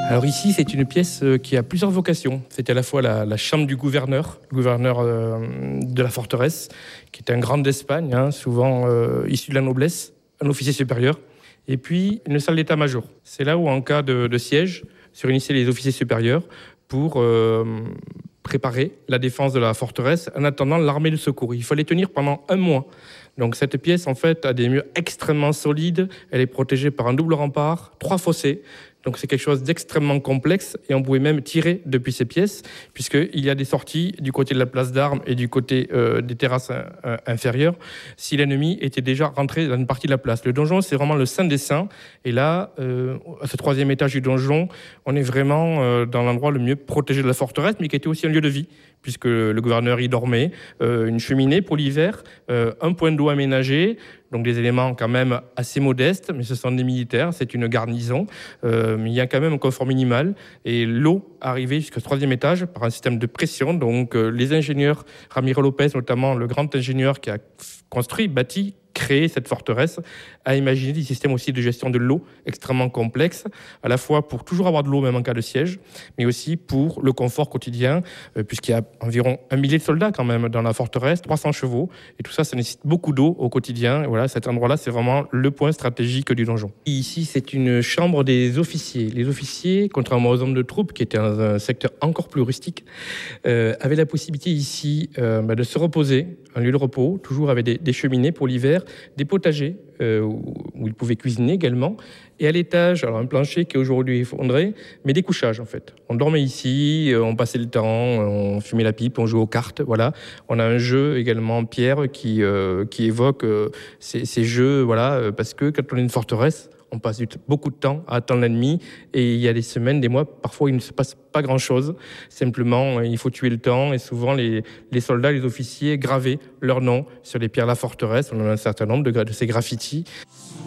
Alors ici, c'est une pièce qui a plusieurs vocations. C'est à la fois la chambre du gouverneur, le gouverneur de la forteresse, qui est un grand d'Espagne, souvent issu de la noblesse, un officier supérieur, et puis une salle d'état-major. C'est là où, en cas de siège, se réunissaient les officiers supérieurs pour préparer la défense de la forteresse en attendant l'armée de secours. Il fallait tenir pendant 1 mois. Donc cette pièce, en fait, a des murs extrêmement solides. Elle est protégée par un double rempart, 3 fossés. Donc c'est quelque chose d'extrêmement complexe et on pouvait même tirer depuis ces pièces puisqu'il y a des sorties du côté de la place d'armes et du côté des terrasses inférieures si l'ennemi était déjà rentré dans une partie de la place. Le donjon, c'est vraiment le saint des saints. Et là, à ce 3e étage du donjon, on est vraiment dans l'endroit le mieux protégé de la forteresse, mais qui était aussi un lieu de vie puisque le gouverneur y dormait, une cheminée pour l'hiver, un point d'eau aménagé, donc des éléments quand même assez modestes, mais ce sont des militaires, c'est une garnison, mais il y a quand même un confort minimal, et l'eau arrivait jusqu'au 3e étage par un système de pression, donc les ingénieurs, Ramiro Lopez notamment, le grand ingénieur qui a construit, bâti, créé cette forteresse, a imaginé des systèmes aussi de gestion de l'eau extrêmement complexes, à la fois pour toujours avoir de l'eau même en cas de siège, mais aussi pour le confort quotidien, puisqu'il y a environ 1 millier de soldats quand même dans la forteresse, 300 chevaux, et tout ça, ça nécessite beaucoup d'eau au quotidien. Et voilà, cet endroit-là, c'est vraiment le point stratégique du donjon. Ici, c'est une chambre des officiers. Les officiers, contrairement aux hommes de troupe, qui étaient dans un secteur encore plus rustique, avaient la possibilité ici de se reposer, un lieu de repos, toujours avec des cheminées pour l'hiver, des potagers où ils pouvaient cuisiner également, et à l'étage, alors un plancher qui est aujourd'hui effondré, mais des couchages en fait. On dormait ici, on passait le temps, on fumait la pipe, on jouait aux cartes, voilà. On a un jeu également, Pierre, qui évoque ces jeux, voilà, parce que quand on est une forteresse, on passe beaucoup de temps à attendre l'ennemi et il y a des semaines, des mois, parfois il ne se passe pas grand-chose. Simplement, il faut tuer le temps et souvent les soldats, les officiers gravaient leur nom sur les pierres de la forteresse. On en a un certain nombre de ces graffitis.